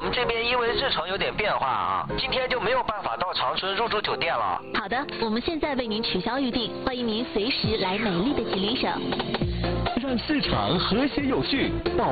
们这边因为日程有点变化啊，今天就没有办法到长春入住酒店了。 好的，我们现在为您取消预订，欢迎您随时来美丽的吉林省。 让市场和谐有序。